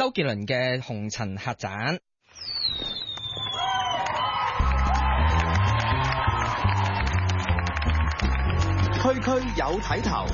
周杰倫嘅《紅塵客棧》。 區區有睇頭。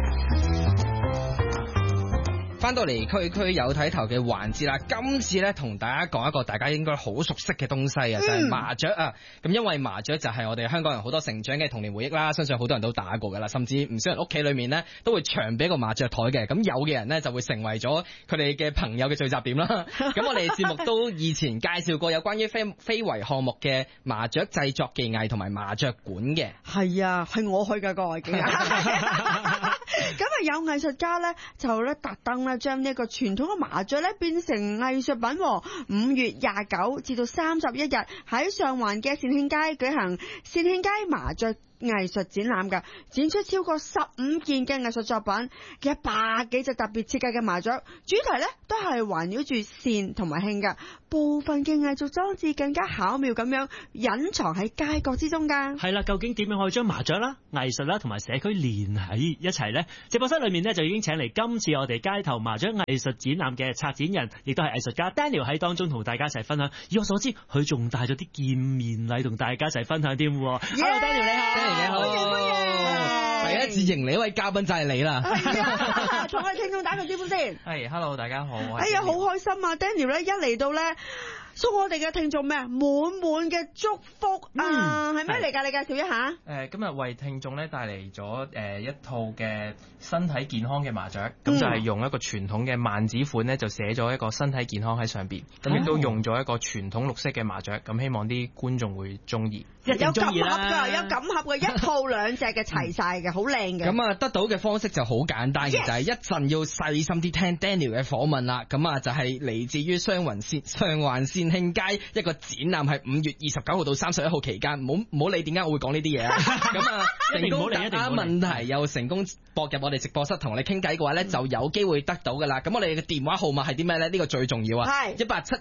翻到嚟區區有睇頭嘅環節啦，今次咧同大家講一個大家應該好熟悉嘅東西啊，就係麻雀啊。咁因為麻雀就係我哋香港人好多成長嘅童年回憶啦，相信好多人都打過噶啦，甚至唔少人屋企裏面咧都會長備一個麻雀台嘅。咁有嘅人咧就會成為咗佢哋嘅朋友嘅聚集點啦。咁我哋節目都以前介紹過有關於非遺項目嘅麻雀製作技藝同埋麻雀館嘅。係啊，係我去嘅各位。咁啊有藝術家咧就咧特登咧將呢一個傳統嘅麻雀咧變成藝術品。5月29至到31日喺上環嘅善慶街舉行善慶街麻雀藝術展覽噶，展出超過15件嘅藝術作品，100幾隻特別設計嘅麻雀，主題咧都係環繞住善同埋慶噶，部分嘅藝術裝置更加巧妙咁樣隱藏喺街角之中噶。係啦，究竟點樣可以將麻雀啦、藝術啦同埋社區連喺一齊呢？直播室裏面呢，就已經請嚟今次我哋街頭麻雀藝術展覽嘅策展人，亦都係藝術家 Daniel 喺當中同大家一齊分享。以我所知，佢仲帶咗啲見面禮同大家一齊分享添。Hello Daniel 你好。你好，第一次迎你一位嘉賓就係你啦。同我哋聽眾打個招呼先。係 ，Hello， 大家好。哎呀，好開心啊 ！Daniel 咧一嚟到咧，送我哋嘅聽眾咩？滿滿嘅祝福啊！係咩嚟㗎？你介紹一下。 今日為聽眾咧帶嚟咗一套嘅身體健康嘅麻雀，咁就係用一個傳統嘅萬字款咧，就寫咗一個身體健康喺上邊，咁亦都用咗一個傳統綠色嘅麻雀，咁希望啲觀眾會中意。有錦盒㗎，有錦盒嘅，一套兩隻嘅齊晒嘅，好靚嘅。咁啊，得到嘅方式就好簡單嘅，就係一陣要細心啲聽 Daniel 嘅訪問啦。咁啊，就係嚟自於上環善慶街一個展覽，係5月29號到31號期間。唔好理點解我會講呢啲嘢啊。咁啊，成功答啱問題又成功駁入我哋直播室同我哋傾偈嘅話咧，就有機會得到㗎啦。咁我哋嘅電話號碼係啲咩咧？呢個最重要啊。係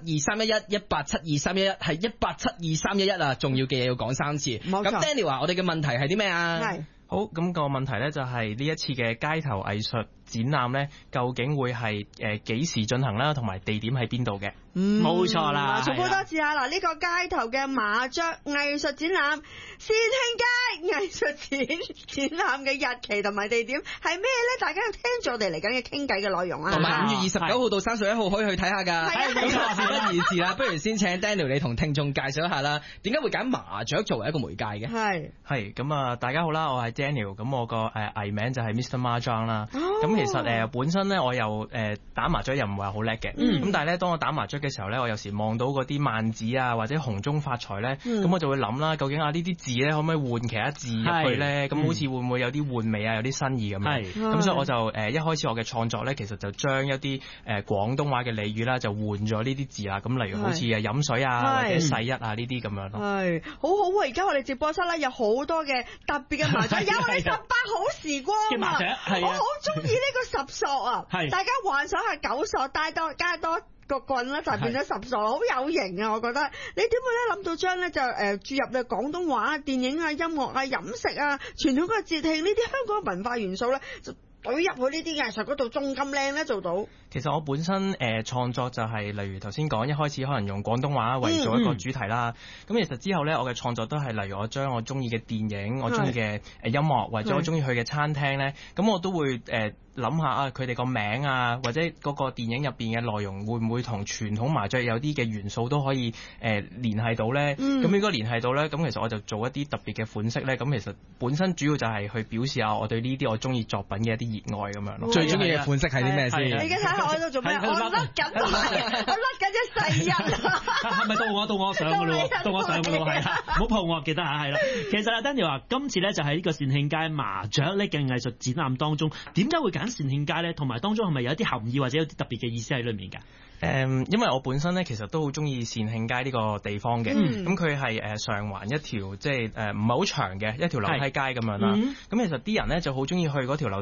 1872311，1872311，係1872311啊！重要嘅嘢要講3次。咁 Daniel 啊，我哋嘅問題係啲咩啊？係。好，咁個問題咧就係呢一次嘅街頭藝術展覽咧，究竟會係幾時進行啦，同埋地點喺邊度嘅？冇錯啦。重複多次啊！嗱，呢個街頭嘅麻雀藝術展覽，善慶街藝術展覽嘅日期同埋地點係咩咧？大家要聽住我哋嚟緊嘅傾偈嘅內容啊！同埋5月29號到31號可以去睇下㗎。咁事不宜遲啦，不如先請 Daniel 你同聽眾介紹一下啦。點解會揀麻雀作為一個媒介嘅？係咁啊！大家好啦，我係 Daniel， 咁我個藝名就係 Mr. Mahjong 啦。咁其實本身咧我又打麻雀又唔係好叻嘅，咁但係咧當我打麻雀嘅時候咧，我有時望到嗰啲萬字啊或者紅中發財咧，咁我就會諗啦，究竟呢啲字咧可唔可以換其他字入去咧？咁好似會唔會有啲換味啊，有啲新意咁樣？咁所以我就一開始我嘅創作咧，其實就將一啲廣東話嘅俚語啦，就換咗呢啲字啦。咁例如好似飲水啊或者世一啊呢啲咁樣咯。係好好啊！而家我哋直播室咧有好多嘅特別嘅麻雀，有我哋18好時光啊！我好中意呢個10索啊！大家幻想下9索，加多個棍啦，就變咗10索，好有型啊！我覺得你點會咧諗到將咧就注入咧廣東話、電影啊、音樂啊、飲食啊、傳統嘅節慶呢啲香港文化元素咧，就懟入去呢啲藝術嗰度，仲咁靚咧做到。其實我本身創作就係例如頭先講，一開始可能用廣東話為咗一個主題啦。咁其實之後咧，我嘅創作都係例如我將我中意嘅電影、我中意嘅音樂或者我中意去嘅餐廳咧，咁我都會諗下啊，佢哋個名啊，或者嗰個電影入邊嘅內容會唔會同傳統麻雀有啲嘅元素都可以聯繫到咧？咁如果聯繫到咧，咁其實我就做一啲特別嘅款式咧。咁其實本身主要就係去表示下我對呢啲我中意作品嘅一啲熱愛咁樣咯。最中意嘅款式係啲咩先？你而家睇下我喺度做咩？我甩緊一世人。係咪到我上㗎咯？到我上㗎咯，係啦，唔好抱我，記得嚇係啦。其實阿 Daniel 話今次咧就喺呢個善慶街麻雀呢嘅藝術展覽當中，點解會揀善慶街咧？同埋當中係咪有一啲含義或者有啲特別嘅意思喺裏面㗎？因為我本身咧其實都好中意善慶街呢個地方嘅，咁佢係上環一條即係唔係好長嘅一條樓梯街咁樣啦。咁其實啲人咧就好中意去嗰條樓梯街咧，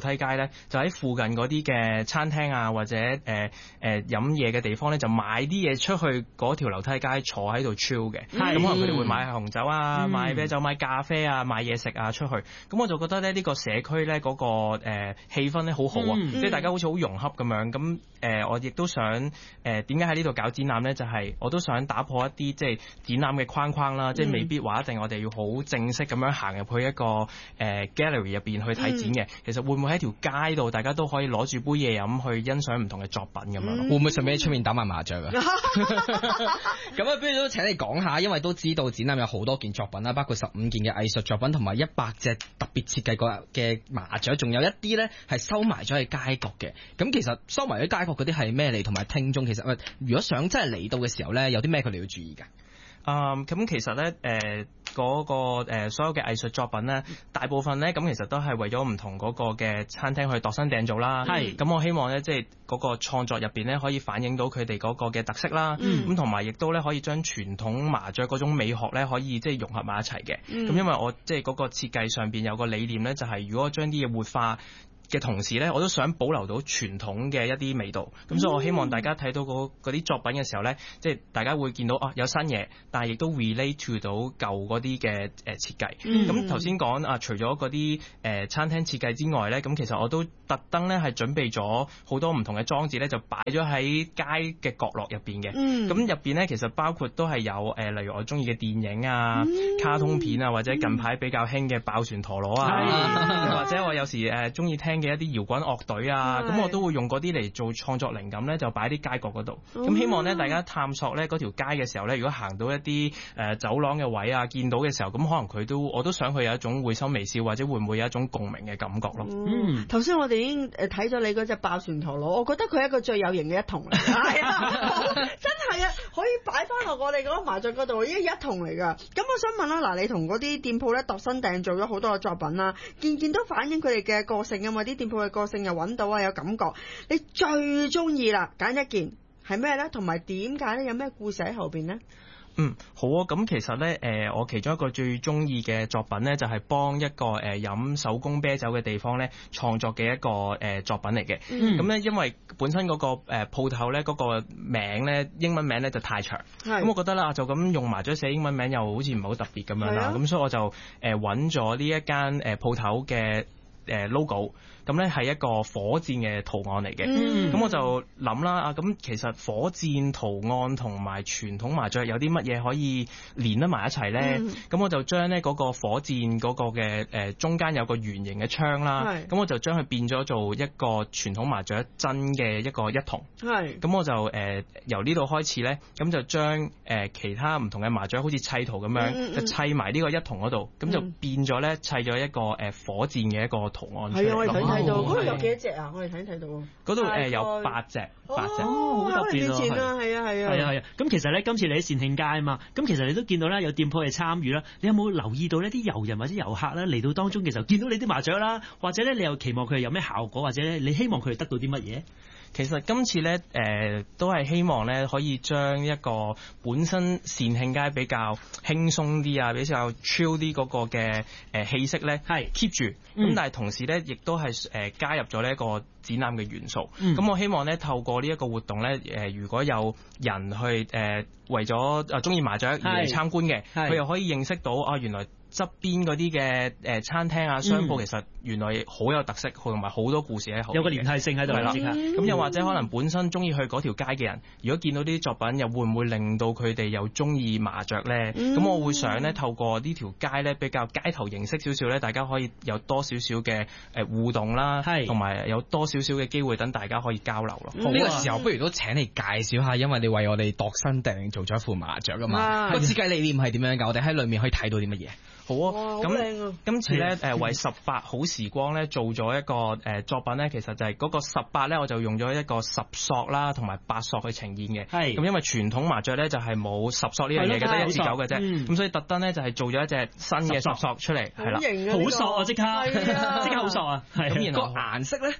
咧，就喺附近嗰啲嘅餐廳啊，或者飲嘢嘅地方咧，就買啲嘢出去嗰條樓梯街坐喺度 chill 嘅。咁可能佢哋會買紅酒啊、買啤酒、買咖啡啊、買嘢食啊出去。咁我就覺得咧，呢個社區咧嗰個氣氛咧好好啊，即係大家好似好融洽咁樣。咁我亦都想點解喺呢度搞展覽咧？就係我都想打破一啲即係展覽嘅框框啦，即係未必話一定我哋要好正式咁樣行入去一個gallery 入邊去睇展嘅。其實會唔會喺條街度，大家都可以攞住杯嘢飲去欣賞唔同嘅作品咁樣？ 會唔會順便喺出面打埋麻雀啊？咁啊，不如都請你講下，因為都知道展覽有好多件作品啦，包括15件嘅藝術作品，同埋100隻特別設計過嘅麻雀，仲有一啲咧係收埋咗喺街角嘅。咁其實收埋喺街角嗰啲係咩嚟？同埋聽眾其實如果想真係嚟到嘅時候咧，有啲咩佢哋要注意㗎？ 咁其實咧，嗰個所有嘅藝術作品咧，大部分咧咁其實都係為咗唔同嗰個嘅餐廳去度身訂造啦。係。咁我希望咧，即係嗰個創作入邊咧，可以反映到佢哋嗰個嘅特色啦。咁同埋亦都咧可以將傳統麻雀嗰種美學咧，可以即係融合埋一齊嘅。咁因為我即係嗰個設計上邊有個理念咧，就係如果將啲嘢活化嘅同時咧，我都想保留到傳統嘅一啲味道。咁所以我希望大家睇到嗰啲作品嘅時候咧，即係大家會見到有新嘢，但係亦都 relate to 到舊嗰啲嘅設計。咁頭先講除咗嗰啲餐廳設計之外咧，咁其實我都特登咧係準備咗好多唔同嘅裝置咧，就擺咗喺街嘅角落入邊嘅。咁入邊咧其實包括都係有例如我中意嘅電影啊、卡通片啊，或者近排比較興嘅爆旋陀螺啊，或者我有時中意聽嘅一啲搖滾樂隊啊，咁我都會用嗰啲嚟做創作靈感咧，就擺啲街角嗰度。咁希望咧大家探索咧嗰條街嘅時候咧，如果行到一啲走廊嘅位啊，見到嘅時候，咁可能我都想佢有一種會心微笑，或者會唔會有一種共鳴嘅感覺咯。 頭先我哋已經睇咗你嗰隻爆旋陀螺，我覺得佢係一個最有型嘅一筒嚟。係啊，真係啊，可以擺翻落我哋嗰個麻雀嗰度，一筒嚟㗎。咁我想問啦，嗱，你同嗰啲店鋪咧度身訂做咗好多嘅作品啦，見都反映佢哋嘅個性啊嘛，啲店鋪嘅個性又揾到啊，有感覺。你最中意啦，揀一件係咩咧？同埋點解咧？有咩故事喺後邊咧？ 好啊！咁其實咧，我其中一個最中意嘅作品咧，就係幫一個飲手工啤酒嘅地方咧創作嘅一個作品嚟嘅。咁咧，因為本身嗰個鋪頭咧嗰個名咧英文名咧就太長，咁我覺得啦，就咁用麻雀寫英文名又好似唔係好特別咁樣啦。咁所以我就揾咗呢一間鋪頭嘅logo。咁咧係一個火箭嘅圖案嚟嘅。咁我就諗啦，咁其實火箭圖案同埋傳統麻雀有啲乜嘢可以連得埋一齊咧？咁我就將咧嗰個火箭嗰個嘅中間有個圓形嘅窗啦，咁我就將佢變咗做一個傳統麻雀真嘅一個一筒。咁我就由呢度開始咧，咁就將其他唔同嘅麻雀好似砌圖咁樣，就砌埋呢個一筒嗰度，咁就變咗咧砌咗一個火箭嘅一個圖案出嚟。 睇到嗰度有幾多隻啊？我哋睇到嗰度有8隻，好特別啊！係啊！ 咁其實咧，今次你喺善慶街啊嘛，咁其實你都見到咧有店鋪係參與啦。你有冇留意到呢啲遊人或者遊客咧嚟到當中嘅時候，見到你啲麻雀啦，或者咧你又期望佢哋有咩效果，或者咧你希望佢哋得到啲乜嘢？ 其實今次咧，都係希望咧可以將一個本身善慶街比較輕鬆啲啊，比較 chill 啲嗰個嘅氣息咧，係 keep 住。咁但係同時咧，亦都係加入咗呢一個展覽嘅元素。咁我希望咧透過呢一個活動咧，如果有人去為咗中意麻雀而嚟參觀嘅，佢又可以認識到原來側邊嗰啲嘅餐廳啊、商鋪其實原來好有特色，同埋好多故事喺後面，有個連繫性喺度啦。咁又或者可能本身中意去嗰條街嘅人，如果見到啲作品，又會唔會令到佢哋又中意麻雀咧？咁我會想咧透過呢條街咧比較街頭形式少少咧，大家可以有多少少嘅互動啦，同埋有多少少嘅機會等大家可以交流咯。 呢個時候不如都請你介紹下，因為你為我哋度身訂做咗一副麻雀㗎嘛。個設計理念係點樣㗎？我哋喺裏面可以睇到啲乜嘢？ 好啊，咁今次咧為18好時光咧做咗一個作品咧，其實就係嗰個18咧，我就用咗一個10索啦，同埋8索去呈現嘅。咁因為傳統麻雀咧就係冇10索呢樣嘢嘅，得1至9嘅啫。咁所以特登咧就係做咗一隻新嘅10索出嚟，係啦， 好索啊！即刻好索啊！ 咁然後個顏色咧？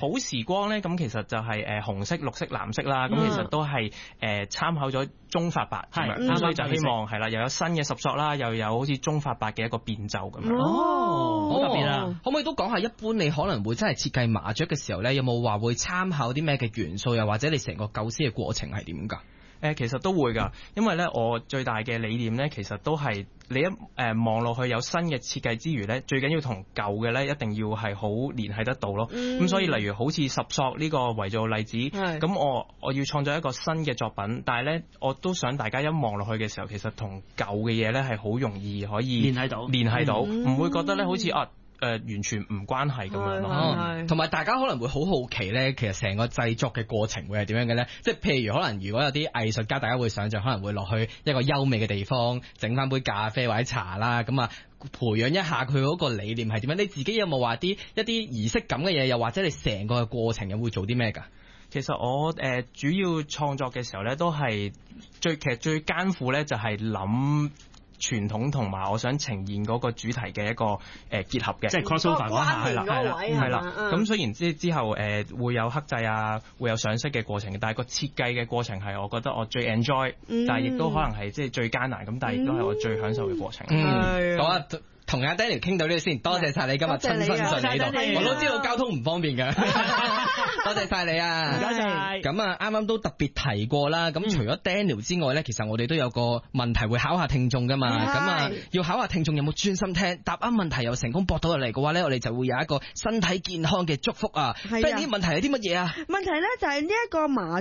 好時光咧，咁其實就係紅色、綠色、藍色啦，咁其實都係參考咗中發白，咁所以就希望係啦，又有新嘅十索啦，又有好似中發白嘅一個變奏咁樣。 好特別啊！ 可唔可以都講下一般你可能會真係設計麻雀嘅時候咧，有冇話會參考啲咩嘅元素，又或者你成個構思嘅過程係點㗎？ 其實都會㗎，因為咧我最大嘅理念咧，其實都係你一望落去有新嘅設計之餘咧，最緊要同舊嘅咧一定要係好聯繫得到咯。咁所以例如好似十索呢個為做例子，咁我要創作一個新嘅作品，但係咧我都想大家一望落去嘅時候，其實同舊嘅嘢咧係好容易可以聯繫到，唔會覺得咧好似完全唔關係咁樣咯。 同埋大家可能會好好奇咧，其實成個製作嘅過程會係點樣嘅咧？即係譬如可能如果有啲藝術家，大家會想像可能會落去一個優美嘅地方，整翻杯咖啡或者茶啦，咁啊培養一下佢嗰個理念係點樣？你自己有冇話一啲儀式感嘅嘢？又或者你成個嘅過程又會做啲咩㗎？ 其實我主要創作嘅時候咧，都係最艱苦咧，就係諗傳統同埋我想呈現嗰個主題嘅一個結合嘅， 即係 crossover 嗰下係啦。咁雖然之後會有刻製啊，會有上色嘅過程，但係個設計嘅過程係我覺得我最 enjoy，但係亦都可能係即係最艱難咁，但係亦都係我最享受嘅過程。 好啊！同阿 Daniel 傾到呢度先，多謝晒你今日親身上嚟呢度，我都知道交通唔方便㗎，多謝晒你啊！ 唔該晒。 咁啊，啱啱都特別提過啦。咁除咗 Daniel 之外咧，其實我哋都有個問題會考下聽眾㗎嘛。咁啊，要考下聽眾有冇專心聽，答啱問題又成功駁到入嚟嘅話咧，我哋就會有一個身體健康嘅祝福啊。不如呢啲問題係啲乜嘢啊？ 問題咧就係呢一個麻